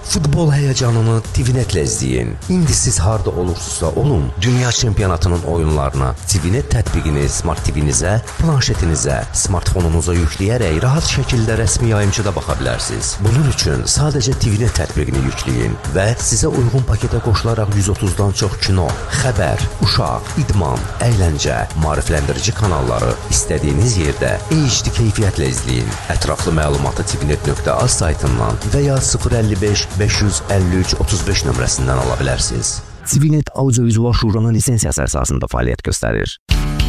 Futbol həyəcanını TVNet-lə izləyin. İndi siz harda olursunuzsa olun, dünya çempionatının oyunlarına TVNet tətbiqini Smart TV-nizə, planşetinizə, smartfonunuza yükləyərək rahat şəkildə rəsmi yayımçıda baxa bilərsiniz. Bunun üçün sadəcə TVNet tətbiqini yükləyin və sizə uyğun paketə qoşularaq 130-dan çox kino, xəbər, uşaq, idman, əyləncə, maarifləndirici kanalları istədiyiniz yerdə HD keyfiyyətlə izləyin. Ətraflı məlumatı tvnet.az saytından və ya 055 553 35 nömrəsindən ala bilərsiniz. TVNet Audiovizual Şuranın lisensiyası əsasında fəaliyyət göstərir.